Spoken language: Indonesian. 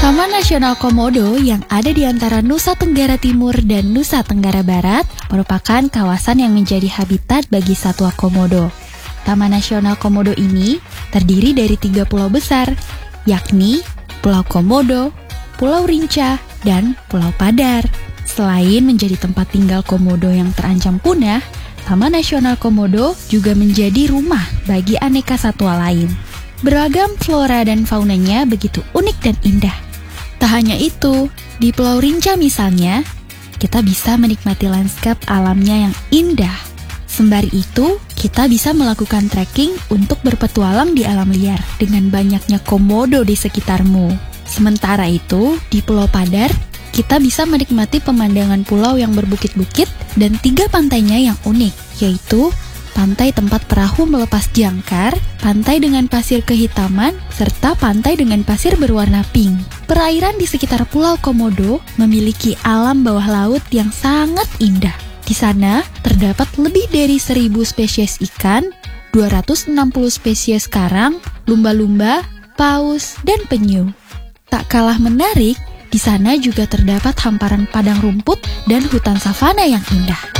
Taman Nasional Komodo yang ada di antara Nusa Tenggara Timur dan Nusa Tenggara Barat merupakan kawasan yang menjadi habitat bagi satwa komodo. Taman Nasional Komodo ini terdiri dari 3 pulau besar, yakni Pulau Komodo, Pulau Rinca, dan Pulau Padar. Selain menjadi tempat tinggal komodo yang terancam punah, Taman Nasional Komodo juga menjadi rumah bagi aneka satwa lain. Beragam flora dan faunanya begitu unik dan indah. Tak hanya itu, di Pulau Rinca misalnya, kita bisa menikmati lanskap alamnya yang indah. Sembari itu, kita bisa melakukan trekking untuk berpetualang di alam liar dengan banyaknya komodo di sekitarmu. Sementara itu, di Pulau Padar, kita bisa menikmati pemandangan pulau yang berbukit-bukit dan 3 pantainya yang unik, yaitu pantai tempat perahu melepas jangkar, pantai dengan pasir kehitaman, serta pantai dengan pasir berwarna pink. Perairan di sekitar Pulau Komodo memiliki alam bawah laut yang sangat indah. Di sana terdapat lebih dari 1.000 spesies ikan, 260 spesies karang, lumba-lumba, paus, dan penyu. Tak kalah menarik, di sana juga terdapat hamparan padang rumput dan hutan savana yang indah.